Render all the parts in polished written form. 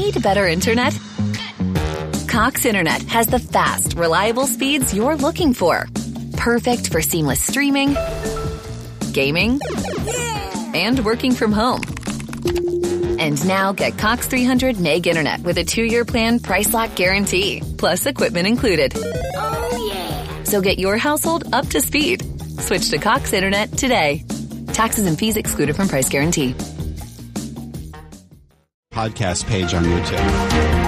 Need better internet? Cox Internet has the fast, reliable speeds you're looking for. Perfect for seamless streaming, gaming, and working from home. And now get Cox 300 meg internet with a 2-year plan price lock guarantee, plus equipment included. Oh, yeah. So get your household up to speed. Switch to Cox Internet today. Taxes and fees excluded from price guarantee. Podcast page on YouTube.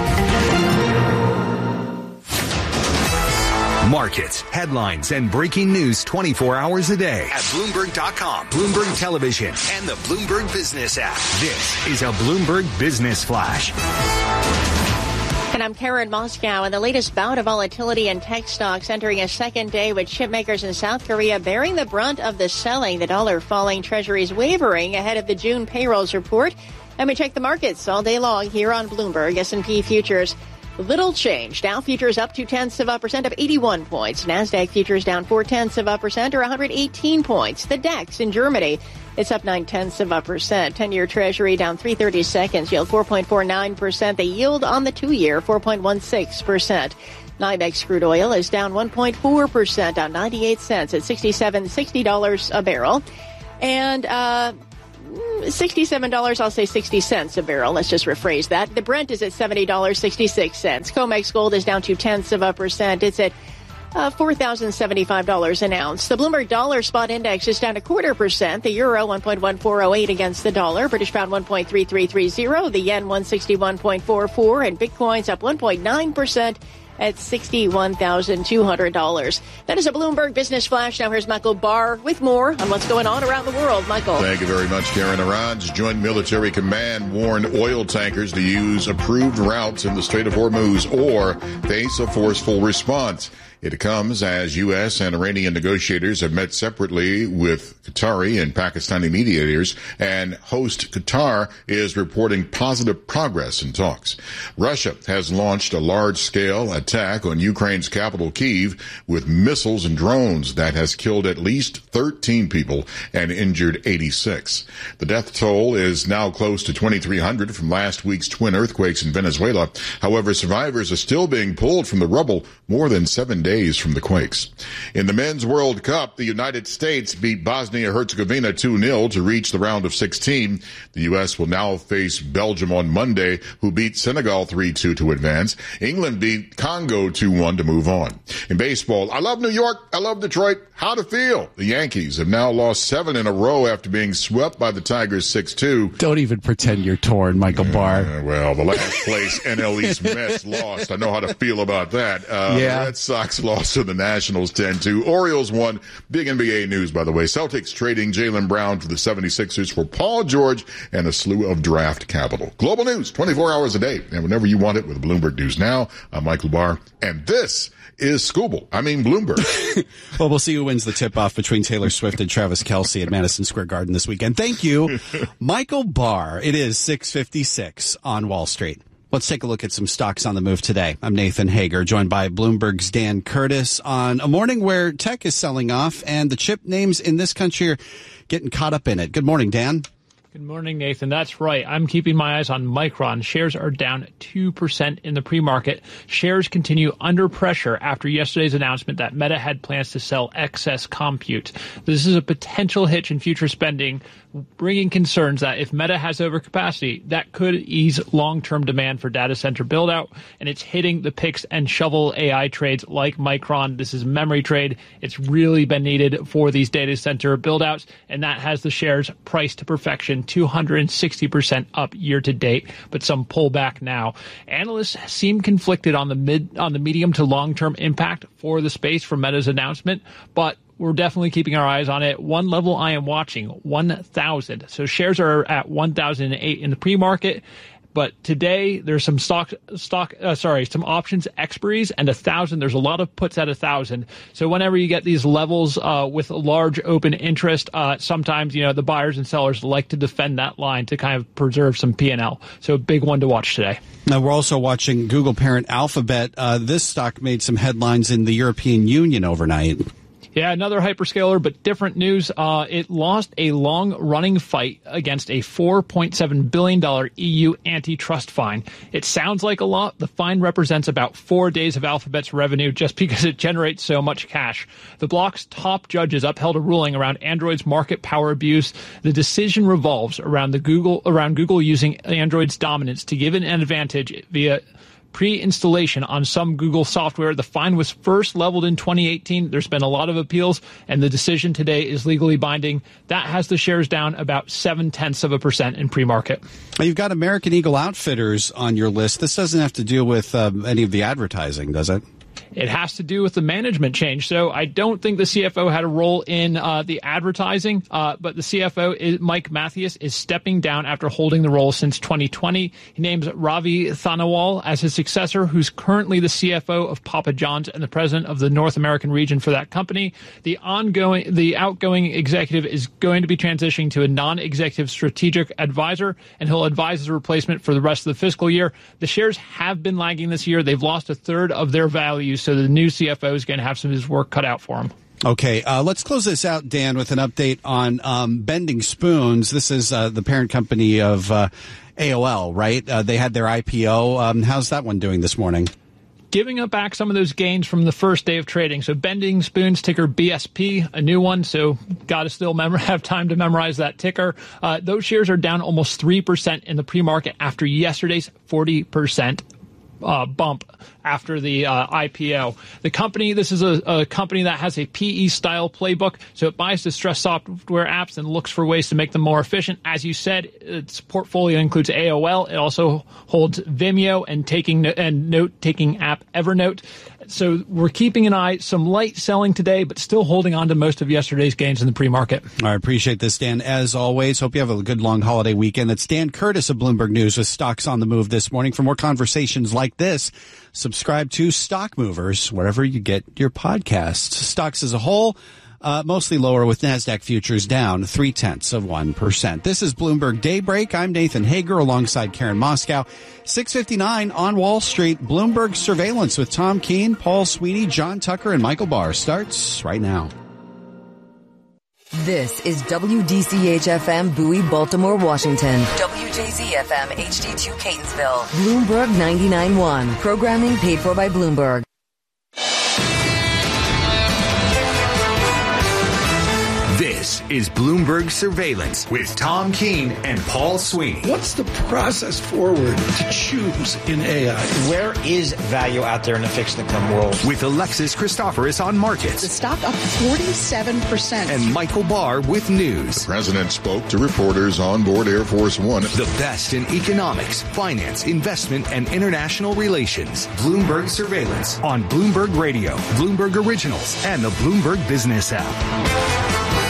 Markets, headlines, and breaking news 24 hours a day at Bloomberg.com, Bloomberg Television, and the Bloomberg Business app. This is a Bloomberg Business Flash. And I'm Karen Moscow, and the latest bout of volatility in tech stocks entering a second day with chip makers in South Korea bearing the brunt of the selling, the dollar falling, treasuries wavering ahead of the June payrolls report. And we check the markets all day long here on Bloomberg. S&P futures, little change. Dow futures up 0.2% of 81 points. NASDAQ futures down 0.4% or 118 points. The DAX in Germany, it's up 0.9%. 10-year Treasury down 3/32, yield 4.49%. The yield on the 2-year, 4.16%. NYMEX crude oil is down 1.4%, down 98 cents at $60 a barrel. And $67, I'll say 60 cents a barrel. Let's just rephrase that. The Brent is at $70.66. COMEX gold is down 0.2%. It's at $4,075 an ounce. The Bloomberg Dollar Spot Index is down 0.25%. The euro 1.1408 against the dollar. British pound 1.3330. The yen 161.44. And Bitcoin's up 1.9%. at $61,200. That is a Bloomberg Business Flash. Now here's Michael Barr with more on what's going on around the world. Michael. Thank you very much, Karen. Iran's Joint Military Command warned oil tankers to use approved routes in the Strait of Hormuz or face a forceful response. It comes as U.S. and Iranian negotiators have met separately with Qatari and Pakistani mediators, and host Qatar is reporting positive progress in talks. Russia has launched a large-scale attack on Ukraine's capital, Kyiv, with missiles and drones that has killed at least 13 people and injured 86. The death toll is now close to 2,300 from last week's twin earthquakes in Venezuela. However, survivors are still being pulled from the rubble more than 7 days from the quakes. In the Men's World Cup, the United States beat Bosnia-Herzegovina 2-0 to reach the round of 16. The U.S. will now face Belgium on Monday, who beat Senegal 3-2 to advance. England beat Congo 2-1 to move on. In baseball, I love New York. I love Detroit. How to feel? The Yankees have now lost 7 in a row after being swept by the Tigers 6-2. Don't even pretend you're torn, Michael Barr. Well, the last place NL East Mets lost. I know how to feel about that. The Red Sox lost to the Nationals 10-2. Orioles won. Big NBA news, by the way. Celtics trading Jaylen Brown to the 76ers for Paul George and a slew of draft capital. Global news, 24 hours a day, and whenever you want it with Bloomberg News Now. I'm Michael Barr, and this is Bloomberg. Well, we'll see who wins the tip-off between Taylor Swift and Travis Kelce at Madison Square Garden this weekend. Thank you, Michael Barr. It is 6:56 on Wall Street. Let's take a look at some stocks on the move today. I'm Nathan Hager, joined by Bloomberg's Dan Curtis on a morning where tech is selling off and the chip names in this country are getting caught up in it. Good morning, Dan. Good morning, Nathan. That's right. I'm keeping my eyes on Micron. Shares are down 2% in the pre-market. Shares continue under pressure after yesterday's announcement that Meta had plans to sell excess compute. This is a potential hitch in future spending, bringing concerns that if Meta has overcapacity, that could ease long-term demand for data center build-out, and it's hitting the picks and shovel AI trades like Micron. This is a memory trade. It's really been needed for these data center build-outs, and that has the shares priced to perfection, 260% up year to date, but some pullback now. Analysts seem conflicted on the medium to long-term impact for the space from Meta's announcement, but we're definitely keeping our eyes on it. One level I am watching, 1,000. So shares are at 1,008 in the pre-market. But today there's some some options expiries, and 1,000. There's a lot of puts at 1,000. So whenever you get these levels with large open interest, sometimes the buyers and sellers like to defend that line to kind of preserve some P&L. So a big one to watch today. Now we're also watching Google parent Alphabet. This stock made some headlines in the European Union overnight. Yeah, another hyperscaler, but different news. It lost a long-running fight against a $4.7 billion EU antitrust fine. It sounds like a lot. The fine represents about 4 days of Alphabet's revenue just because it generates so much cash. The bloc's top judges upheld a ruling around Android's market power abuse. The decision revolves around Google using Android's dominance to give it an advantage via pre-installation on some Google software. The fine was first leveled in 2018. There's been a lot of appeals, and the decision today is legally binding. That has the shares down about 0.7% in pre-market. You've got American Eagle Outfitters on your list. This doesn't have to do with any of the advertising, does it? It has to do with the management change. So I don't think the CFO had a role in the advertising, but the CFO, Mike Mathias, is stepping down after holding the role since 2020. He names Ravi Thanawal as his successor, who's currently the CFO of Papa John's and the president of the North American region for that company. The outgoing executive is going to be transitioning to a non-executive strategic advisor, and he'll advise his replacement for the rest of the fiscal year. The shares have been lagging this year. They've lost a third of their value, so the new CFO is going to have some of his work cut out for him. Okay, let's close this out, Dan, with an update on Bending Spoons. This is the parent company of AOL, right? They had their IPO. How's that one doing this morning? Giving up back some of those gains from the first day of trading. So Bending Spoons, ticker BSP, a new one. So got to still have time to memorize that ticker. Those shares are down almost 3% in the pre-market after yesterday's 40% bump after the IPO. The company, this is a company that has a PE-style playbook, so it buys distressed software apps and looks for ways to make them more efficient. As you said, its portfolio includes AOL. It also holds Vimeo and note-taking app Evernote. So we're keeping an eye, some light selling today, but still holding on to most of yesterday's gains in the pre-market. I appreciate this, Dan. As always, hope you have a good long holiday weekend. That's Dan Curtis of Bloomberg News with Stocks on the Move this morning. For more conversations like this, subscribe to Stock Movers wherever you get your podcasts. Stocks as a whole, mostly lower with NASDAQ futures down 0.3%. This is Bloomberg Daybreak. I'm Nathan Hager alongside Karen Moscow. 6:59 on Wall Street. Bloomberg Surveillance with Tom Keene, Paul Sweeney, John Tucker, and Michael Barr starts right now. This is WDCH-FM Bowie, Baltimore, Washington. WJZ-FM HD2 Catonsville. Bloomberg 99.1. Programming paid for by Bloomberg. This is Bloomberg Surveillance with Tom Keene and Paul Sweeney. What's the process forward to choose in AI? Where is value out there in the fixed income world? With Alexis Christoforous on markets. The stock up 47%. And Michael Barr with news. The president spoke to reporters on board Air Force One. The best in economics, finance, investment, and international relations. Bloomberg Surveillance on Bloomberg Radio, Bloomberg Originals, and the Bloomberg Business app.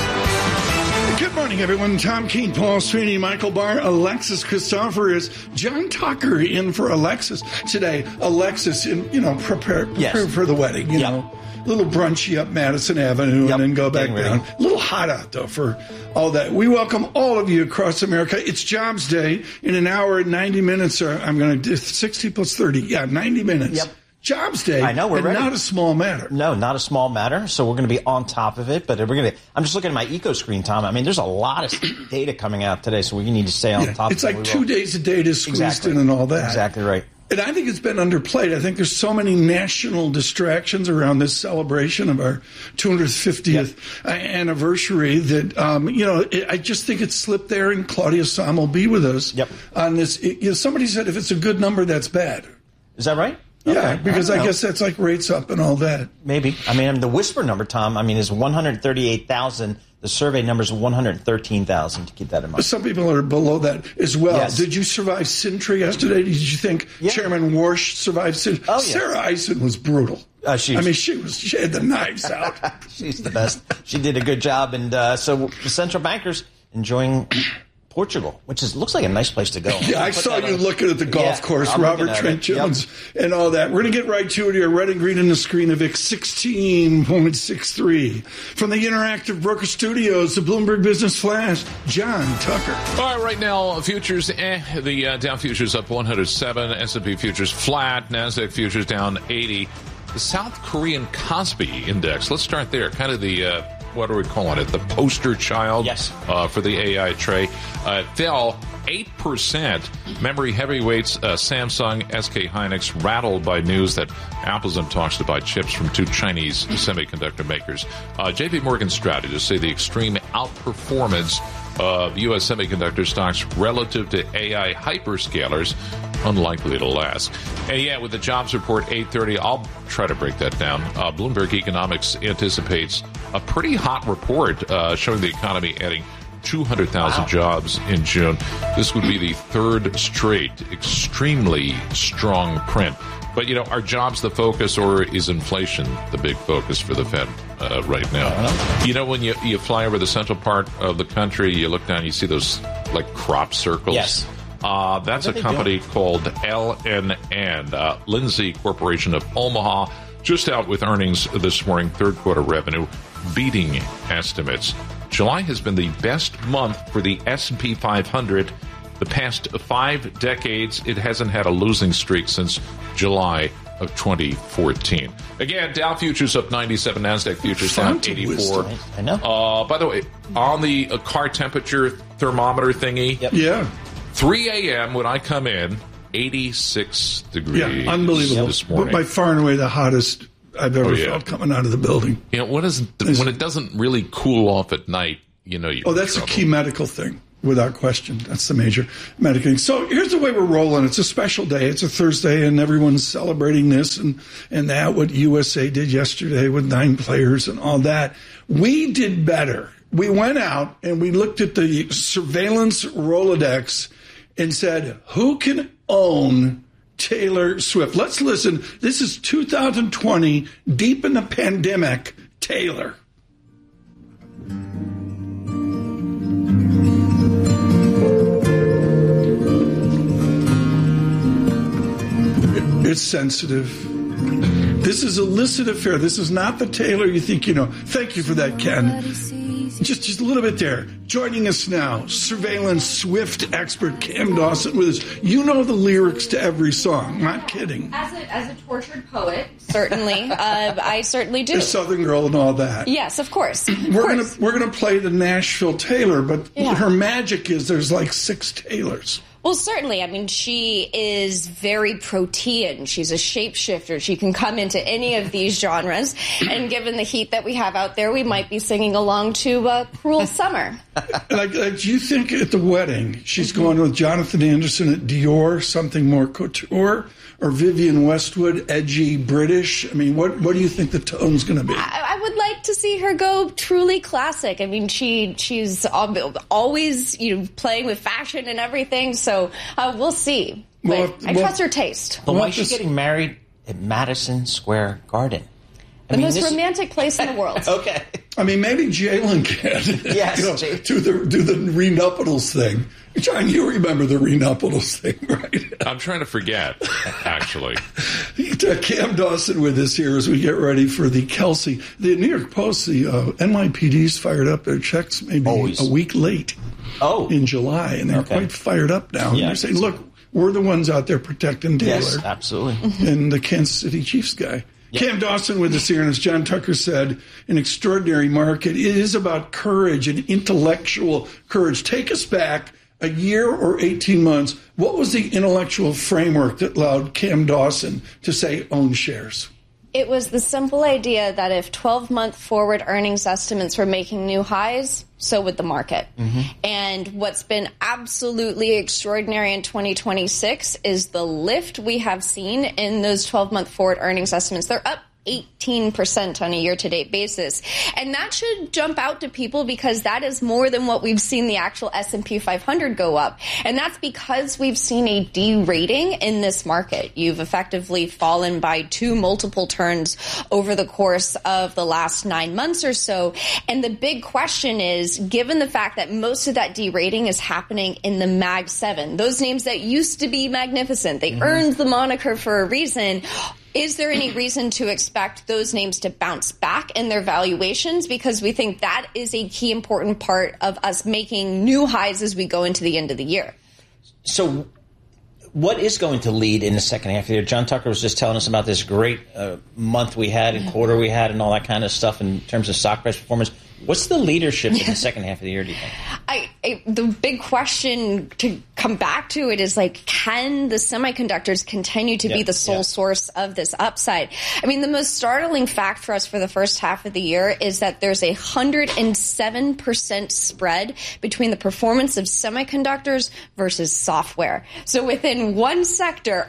Good morning, everyone. Tom Keene, Paul Sweeney, Michael Barr, Alexis Christoforous, John Tucker in for Alexis today. Alexis, prepare for the wedding, you know. A little brunchy up Madison Avenue and then go back down. A little hot out, though, for all that. We welcome all of you across America. It's Jobs Day. In an hour and 90 minutes, I'm going to do 60 plus 30. Yeah, 90 minutes. Yep. Jobs Day. I know, we're ready. Not a small matter. No, not a small matter. So we're going to be on top of it. But I'm just looking at my eco screen, Tom. I mean, there's a lot of data coming out today, so we need to stay on top of it. It's like 2 days of data squeezed in and all that. Exactly right. And I think it's been underplayed. I think there's so many national distractions around this celebration of our 250th anniversary that, I just think it's slipped there, and Claudia Sahm will be with us on this. Somebody said if it's a good number, that's bad. Is that right? Yeah, okay. Because I guess that's like rates up and all that. Maybe. I mean, the whisper number, Tom, is 138,000. The survey number is 113,000, to keep that in mind. Some people are below that as well. Yes. Did you survive Sintra yesterday? Did you think Chairman Warsh survived Sintra? Oh, Sarah Eisen was brutal. She had the knives out. She's the best. She did a good job. And so the central bankers enjoying Portugal, which looks like a nice place to go. Yeah, I saw you looking at the golf course, Robert Trent Jones, and all that. We're going to get right to it here. Red and green in the screen of VIX 16.63. From the Interactive Broker Studios, the Bloomberg Business Flash, John Tucker. All right now, futures, the Dow futures up 107, S&P futures flat, NASDAQ futures down 80. the South Korean Kospi Index. Let's start there. Kind of the, what are we calling it? The poster child for the AI tray. Fell 8%. Memory heavyweights Samsung, SK Hynix rattled by news that Apple's in talks to buy chips from 2 Chinese semiconductor makers. JP Morgan strategists say the extreme outperformance of U.S. semiconductor stocks relative to AI hyperscalers unlikely to last. And yeah, with the jobs report 8:30, I'll try to break that down. Bloomberg Economics anticipates a pretty hot report showing the economy adding 200,000 jobs in June. This would be the 3rd straight extremely strong print. But, are jobs the focus, or is inflation the big focus for the Fed right now? When you fly over the central part of the country, you look down, you see those, crop circles. Yes. That's a company called LNN, Lindsay Corporation of Omaha, just out with earnings this morning, third quarter revenue beating estimates. July has been the best month for the S&P 500. The past 5 decades, it hasn't had a losing streak since July of 2014. Again, Dow futures up 97, NASDAQ futures down 84. I know. By the way, on the car temperature thermometer thingy, 3 a.m. when I come in, 86 degrees. Yeah, unbelievable. This morning. By far and away the hottest I've ever felt coming out of the building. When it doesn't really cool off at night, you're that's a key medical thing. Without question. That's the major medical thing. So here's the way we're rolling. It's a special day. It's a Thursday, and everyone's celebrating this and that, what USA did yesterday with 9 players and all that. We did better. We went out and we looked at the surveillance Rolodex and said, who can own Taylor Swift? Let's listen. This is 2020, deep in the pandemic, Taylor. It's sensitive. This is illicit affair. This is not the Taylor you think you know. Thank you for that, Ken. Just a little bit there. Joining us now, surveillance Swift expert Cam Dawson with us. You know the lyrics to every song. Not kidding. As a tortured poet, certainly, I certainly do. A Southern girl and all that. Yes, of course. We're gonna play the Nashville Taylor, but her magic is there's 6 Taylors. Well, certainly. I mean, she is very protean. She's a shapeshifter. She can come into any of these genres. And given the heat that we have out there, we might be singing along to Cruel Summer. Do you think at the wedding she's going with Jonathan Anderson at Dior, something more couture, or Vivienne Westwood, edgy British? I mean, what do you think the tone's going to be? I would like to see her go truly classic. I mean, she's always playing with fashion and everything. So we'll see. But I trust her taste. But why is she getting married at Madison Square Garden? The most romantic place in the world. Okay. I mean, maybe Jalen can. Yes. Do the renuptials thing. John, you remember the renuptials thing, right? I'm trying to forget, actually. Cam Dawson with us here as we get ready for the Kelsey. The New York Post, the NYPD's fired up their checks maybe a week late in July, and they're quite fired up now. And they're saying, look, we're the ones out there protecting Taylor. Yes, absolutely. And the Kansas City Chiefs guy. Yep. Cam Dawson with us here, and as John Tucker said, an extraordinary market. It is about courage and intellectual courage. Take us back a year or 18 months. What was the intellectual framework that allowed Cam Dawson to say own shares? It was the simple idea that if 12-month forward earnings estimates were making new highs, so would the market. Mm-hmm. And what's been absolutely extraordinary in 2026 is the lift we have seen in those 12-month forward earnings estimates. They're up 18% on a year-to-date basis. And that should jump out to people because that is more than what we've seen the actual S&P 500 go up. And that's because we've seen a de-rating in this market. You've effectively fallen by 2 multiple turns over the course of the last 9 months or so. And the big question is, given the fact that most of that de-rating is happening in the Mag 7, those names that used to be magnificent, they earned the moniker for a reason. Is there any reason to expect those names to bounce back in their valuations? Because we think that is a key important part of us making new highs as we go into the end of the year. So what is going to lead in the second half of the year? John Tucker was just telling us about this great month we had and quarter we had and all that kind of stuff in terms of stock price performance. What's the leadership in the second half of the year, do you think? The big question to come back to it is, like, can the semiconductors continue to be the sole source of this upside? I mean, the most startling fact for us for the first half of the year is that there's a 107% spread between the performance of semiconductors versus software. So within one sector,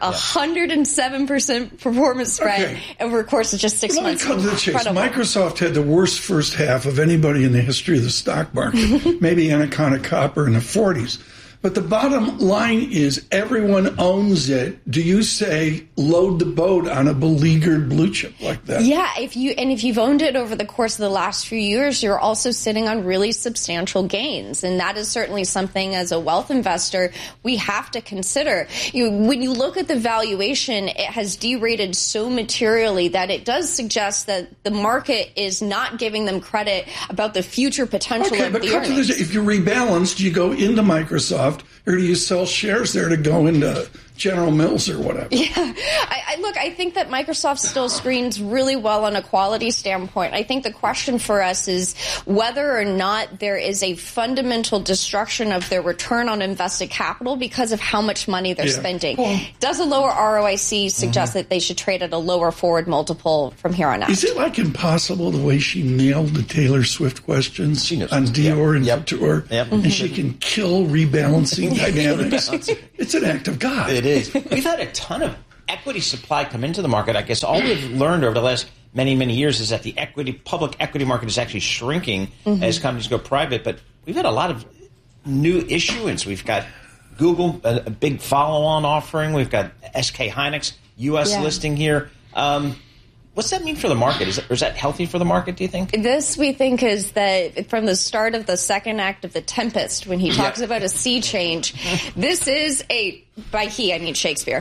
107% performance spread over the course of just 6 months. Cut to the chase. Microsoft had the worst first half of anybody in the history of the stock market, maybe Anaconda Copper in the 40s. But the bottom line is everyone owns it. Do you say load the boat on a beleaguered blue chip like that? Yeah, if you've owned it over the course of the last few years, you're also sitting on really substantial gains. And that is certainly something as a wealth investor we have to consider. When you look at the valuation, it has derated so materially that it does suggest that the market is not giving them credit about the future potential of the earnings. If you rebalance, do you go into Microsoft or do you sell shares there to go into General Mills or whatever? Yeah. I think that Microsoft still screens really well on a quality standpoint. I think the question for us is whether or not there is a fundamental destruction of their return on invested capital because of how much money they're spending. Does a lower ROIC suggest that they should trade at a lower forward multiple from here on out? Is it like impossible the way she nailed the Taylor Swift questions on Dior and Couture? And she can kill rebalancing dynamics. It's an act of God. It is. We've had a ton of equity supply come into the market. I guess all we've learned over the last many, many years is that the public equity market is actually shrinking as companies go private. But we've had a lot of new issuance. We've got Google, a big follow-on offering. We've got SK Hynix, U.S. listing here. What's that mean for the market? Is that healthy for the market, do you think? This, we think, is that from the start of the second act of The Tempest, when he talks about a sea change, this is by he, I mean Shakespeare.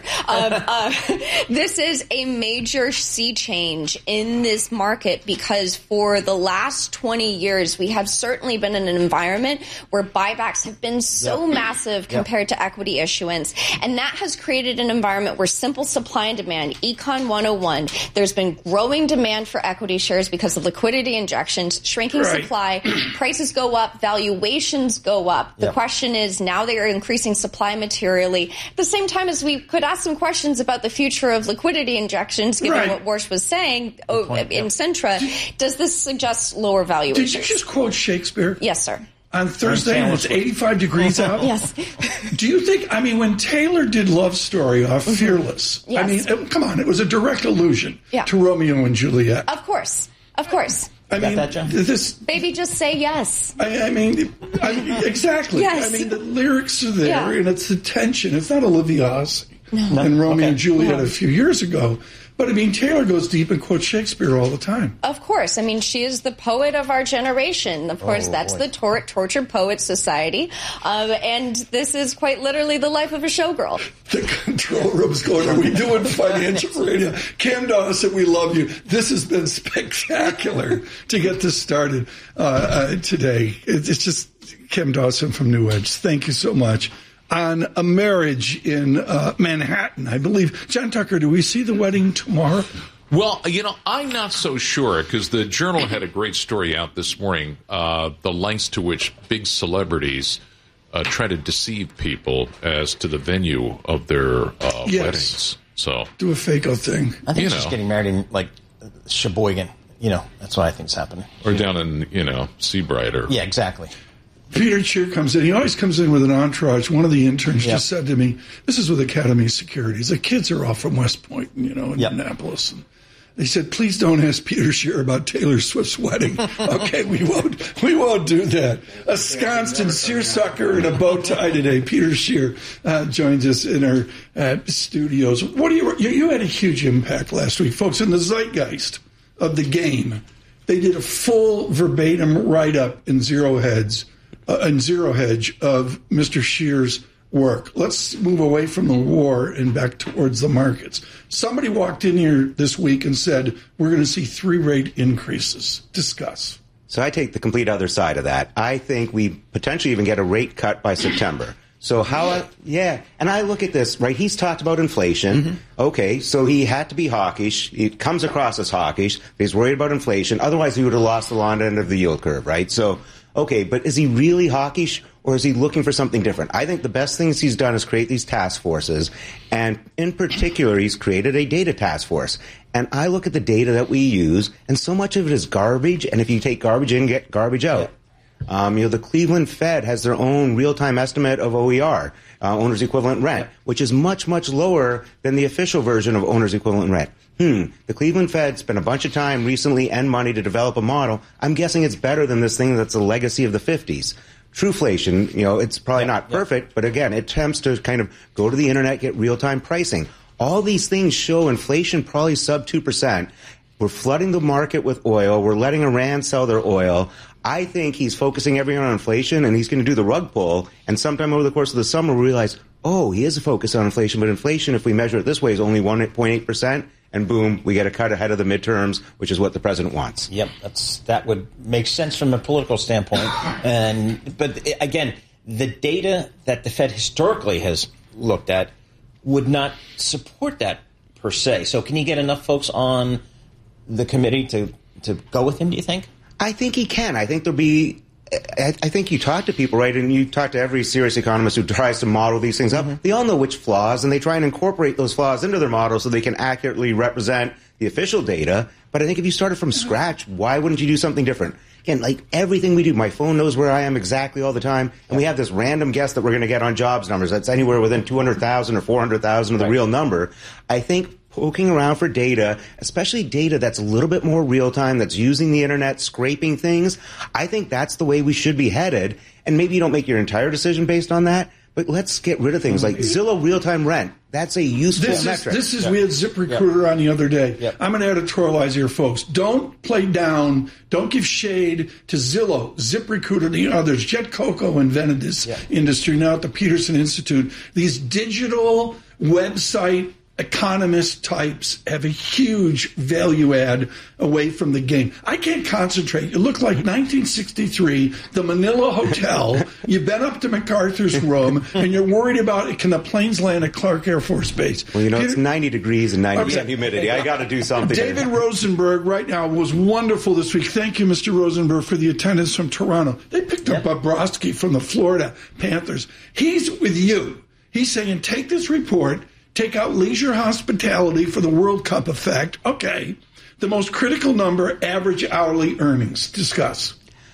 This is a major sea change in this market because for the last 20 years, we have certainly been in an environment where buybacks have been so massive compared to equity issuance. And that has created an environment where simple supply and demand, Econ 101, there's been growing demand for equity shares because of liquidity injections, shrinking supply, prices go up, valuations go up. The question is now they are increasing supply materially. At the same time as we could ask some questions about the future of liquidity injections, given what Warsh was saying in Centra, does this suggest lower valuations? Did you just quote Shakespeare? Yes, sir. On Thursday, when it's 85 degrees out? Yes. Do you think, when Taylor did Love Story off Fearless, come on, it was a direct allusion to Romeo and Juliet. Of course. Of course. Got that, John? Baby, just say yes. Exactly. Yes. The lyrics are there, and it's the tension. It's not Olivia Hussey and Romeo and Juliet a few years ago. But, Taylor goes deep and quotes Shakespeare all the time. Of course. she is the poet of our generation. Of course, that's the Tortured Poets Society. And this is quite literally the life of a showgirl. The control room's going, are we doing financial radio? Cam Dawson, we love you. This has been spectacular to get this started today. It's just Cam Dawson from New Edge. Thank you so much. On a marriage in Manhattan, I believe. John Tucker, do we see the wedding tomorrow? Well, I'm not so sure because the Journal had a great story out this morning, the lengths to which big celebrities try to deceive people as to the venue of their weddings. So do a fake-o thing. I think she's getting married in, Sheboygan. That's what I think's happening. Or down in Seabright. Yeah, exactly. Peter Cheer comes in. He always comes in with an entourage. One of the interns just said to me, this is with Academy Securities. The kids are all from West Point, in Annapolis. And they said, please don't ask Peter Cheer about Taylor Swift's wedding. Okay, we won't do that. Ensconced in seersucker and a bow tie today, Peter Cheer joins us in our studios. What do you had a huge impact last week, folks, in the zeitgeist of the game. They did a full verbatim write-up in Zero Hedge of Mr. Scheer's work. Let's move away from the war and back towards the markets. Somebody walked in here this week and said, we're going to see 3 rate increases. Discuss. So I take the complete other side of that. I think we potentially even get a rate cut by September. So and I look at this, right? He's talked about inflation. Mm-hmm. Okay, so he had to be hawkish. It comes across as hawkish. He's worried about inflation. Otherwise, he would have lost the long end of the yield curve, right? So, okay, but is he really hawkish, or is he looking for something different? I think the best things he's done is create these task forces, and in particular, he's created a data task force. And I look at the data that we use, and so much of it is garbage, and if you take garbage in, get garbage out. Yeah. The Cleveland Fed has their own real-time estimate of OER, owner's equivalent rent, which is much, much lower than the official version of owner's equivalent rent. The Cleveland Fed spent a bunch of time recently and money to develop a model. I'm guessing it's better than this thing that's a legacy of the 50s. Truflation, it's probably not perfect, but again, it attempts to kind of go to the internet, get real-time pricing. All these things show inflation probably sub 2%. We're flooding the market with oil. We're letting Iran sell their oil. I think he's focusing everyone on inflation, and he's going to do the rug pull. And sometime over the course of the summer, we'll realize, he is focused on inflation. But inflation, if we measure it this way, is only 1.8%. And boom, we get a cut ahead of the midterms, which is what the president wants. Yep, that would make sense from a political standpoint. But again, the data that the Fed historically has looked at would not support that per se. So can he get enough folks on the committee to go with him, do you think? I think he can. I think I think you talk to people, right, and you talk to every serious economist who tries to model these things up. Mm-hmm. They all know which flaws, and they try and incorporate those flaws into their model so they can accurately represent the official data. But I think if you started from scratch, why wouldn't you do something different? Again, like everything we do, my phone knows where I am exactly all the time, and we have this random guess that we're going to get on jobs numbers. That's anywhere within 200,000 or 400,000 of the real number. I think poking around for data, especially data that's a little bit more real-time, that's using the internet, scraping things, I think that's the way we should be headed. And maybe you don't make your entire decision based on that, but let's get rid of things like Zillow real-time rent. That's a useful metric. We had ZipRecruiter on the other day. Yep. I'm going to editorialize here, folks. Don't play down. Don't give shade to Zillow, ZipRecruiter, the others. Jet Coco invented this industry now at the Peterson Institute. These digital website economist types have a huge value add away from the game. I can't concentrate. You look like 1963, the Manila Hotel. You've been up to MacArthur's room, and you're worried about, can the planes land at Clark Air Force Base? Well, it's 90 degrees and 90% humidity. I got to do something. David Rosenberg right now was wonderful this week. Thank you, Mr. Rosenberg, for the attendance from Toronto. They picked up Bobrovsky from the Florida Panthers. He's with you. He's saying, take this report, take out leisure hospitality for the World Cup effect. Okay. The most critical number, average hourly earnings. Discuss.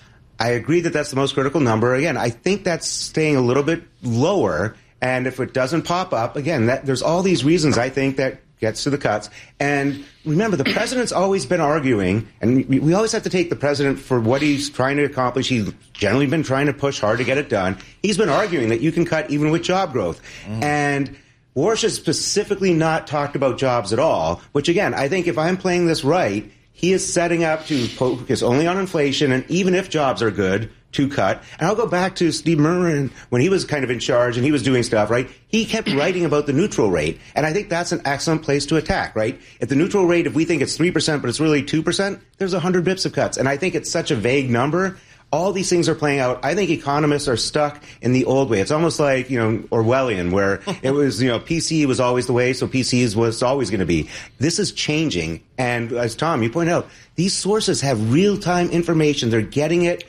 I agree that that's the most critical number. Again, I think that's staying a little bit lower. And if it doesn't pop up, again, there's all these reasons I think that gets to the cuts. And remember, the president's always been arguing, and we always have to take the president for what he's trying to accomplish. He's generally been trying to push hard to get it done. He's been arguing that you can cut even with job growth. And Warsh has specifically not talked about jobs at all, which, again, I think if I'm playing this right, he is setting up to focus only on inflation, and even if jobs are good, to cut. And I'll go back to Steve Mnuchin when he was kind of in charge and he was doing stuff, right? He kept writing about the neutral rate, and I think that's an excellent place to attack, right? If the neutral rate, if we think it's 3%, but it's really 2%, there's 100 bips of cuts. And I think it's such a vague number. All these things are playing out. I think economists are stuck in the old way. It's almost like, Orwellian, where it was, PC was always the way, so PC was always going to be. This is changing. And as Tom, you pointed out, these sources have real-time information. They're getting it.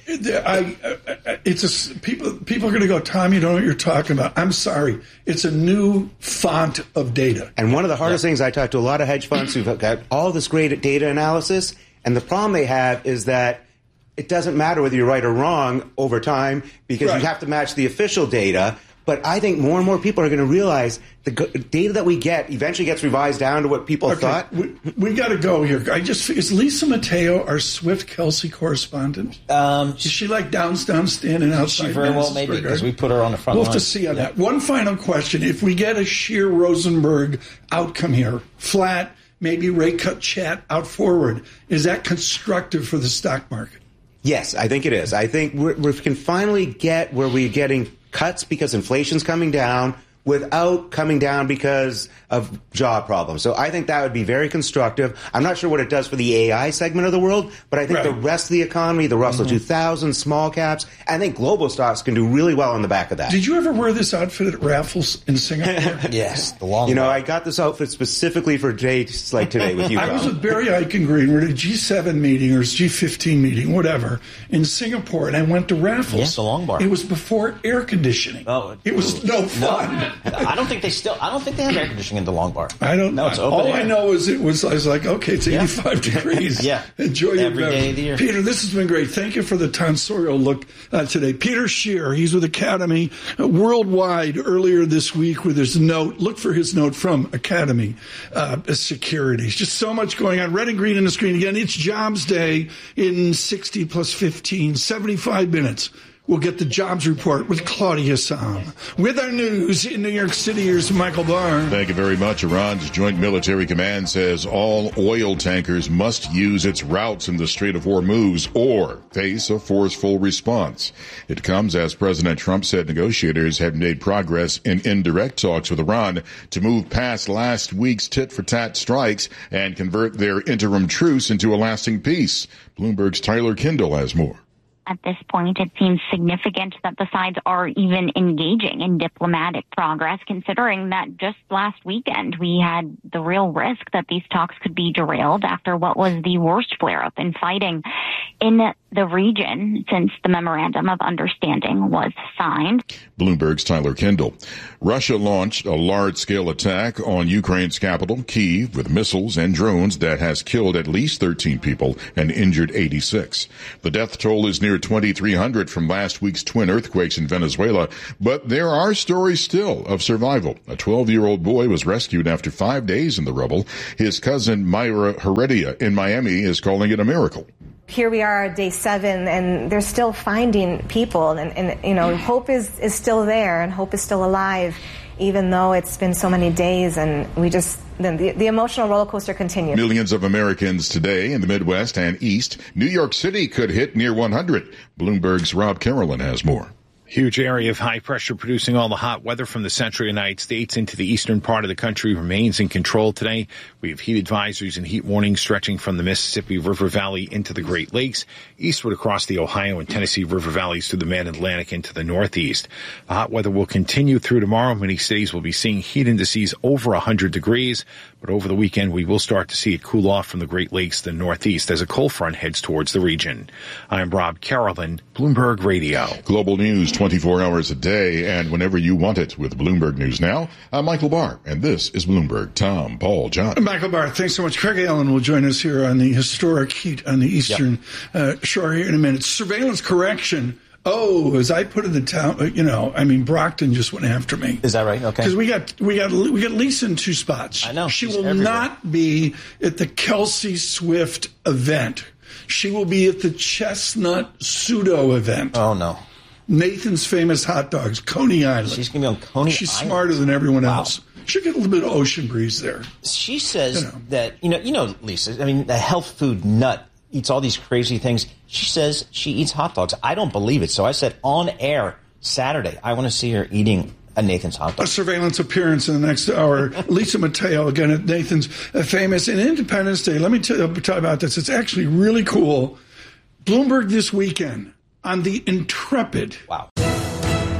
People are going to go, Tom, you don't know what you're talking about. I'm sorry. It's a new font of data. And one of the hardest things, I talk to a lot of hedge funds who've got all this great data analysis, and the problem they have is that it doesn't matter whether you're right or wrong over time because you have to match the official data. But I think more and more people are going to realize the data that we get eventually gets revised down to what people thought. We got to go here. Is Lisa Mateo our Swift Kelsey correspondent? Is she like downtown standing outside? She very well maybe because we put her on the front line. We'll have to see on that. One final question. If we get a sheer Rosenberg outcome here, flat, maybe rate cut chat out forward, is that constructive for the stock market? Yes, I think it is. I think we can finally get where we're getting cuts because inflation's coming down. without coming down because of job problems. So I think that would be very constructive. I'm not sure what it does for the AI segment of the world, but I think the rest of the economy, the Russell 2000, small caps, I think global stocks can do really well on the back of that. Did you ever wear this outfit at raffles in Singapore? Yes, the long. I got this outfit specifically for days like today with you. I was with Barry Eichengreen. We're at a G7 meeting or G15 meeting, whatever, in Singapore, and I went to raffles. Yes, the long bar. It was before air conditioning. Oh, it was no fun. No, I don't think they have air conditioning in the long bar. I don't know. All air. I know is I was like, okay, it's 85 degrees. Yeah. Enjoy your every day of the year. Peter, this has been great. Thank you for the tonsorial look today. Peter Scheer, he's with Academy Worldwide earlier this week with his note. Look for his note from Academy Securities. Just so much going on. Red and green on the screen again. It's Jobs Day in 60 plus 15, 75 minutes. We'll get the jobs report with Claudia Sam. With our news in New York City, here's Michael Barr. Thank you very much. Iran's Joint Military Command says all oil tankers must use its routes in the Strait of Hormuz or face a forceful response. It comes as President Trump said negotiators have made progress in indirect talks with Iran to move past last week's tit-for-tat strikes and convert their interim truce into a lasting peace. Bloomberg's Tyler Kendall has more. At this point, it seems significant that the sides are even engaging in diplomatic progress, considering that just last weekend we had the real risk that these talks could be derailed after what was the worst flare-up in fighting in the region since the Memorandum of Understanding was signed. Bloomberg's Tyler Kendall. Russia launched a large-scale attack on Ukraine's capital, Kyiv, with missiles and drones that has killed at least 13 people and injured 86. The death toll is near 2,300 from last week's twin earthquakes in Venezuela, but there are stories still of survival. A 12-year-old boy was rescued after 5 days in the rubble. His cousin Myra Heredia in Miami is calling it a miracle. Here we are, day 7, and they're still finding people, and hope is still there, and hope is still alive, even though it's been so many days, and the emotional roller coaster continues. Millions of Americans today in the Midwest and East. New York City could hit near 100. Bloomberg's Rob Carolyn has more. Huge area of high pressure producing all the hot weather from the central United States into the eastern part of the country remains in control today. We have heat advisories and heat warnings stretching from the Mississippi River Valley into the Great Lakes, eastward across the Ohio and Tennessee River Valleys through the Mid-Atlantic into the Northeast. The hot weather will continue through tomorrow. Many cities will be seeing heat indices over 100 degrees, but over the weekend we will start to see it cool off from the Great Lakes to the Northeast as a cold front heads towards the region. I'm Rob Carolyn, Bloomberg Radio. Global news 24 hours a day and whenever you want it with Bloomberg News Now. I'm Michael Barr, and this is Bloomberg. Tom, Paul, John. Michael Barr, thanks so much. Craig Allen will join us here on the historic heat on the eastern shore here in a minute. Surveillance correction. Oh, as I put in the town, Brockton just went after me. Is that right? Okay. Because we got Lisa in 2 spots. I know. She will not be at the Kelsey Swift event. She will be at the Chestnut Pseudo event. Oh, no. Nathan's Famous Hot Dogs, Coney Island. She's going to be on Coney Island. She's smarter than everyone else. She'll get a little bit of ocean breeze there. She says that, Lisa, the health food nut eats all these crazy things. She says she eats hot dogs. I don't believe it. So I said on air Saturday, I want to see her eating a Nathan's hot dog. A surveillance appearance in the next hour. Lisa Mateo, again, at Nathan's Famous. And Independence Day, let me tell you about this. It's actually really cool. Bloomberg this weekend on the Intrepid. Wow.